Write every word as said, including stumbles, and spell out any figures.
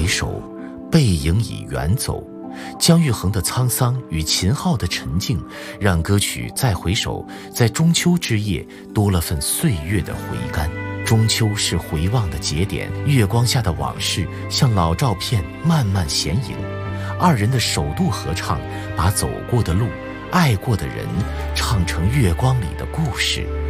回首，背影已远走。姜育恒的沧桑与秦昊的沉静，让歌曲《再回首》在中秋之夜多了份岁月的回甘。中秋是回望的节点，月光下的往事像老照片慢慢显影。二人的首度合唱，把走过的路、爱过的人唱成月光里的故事。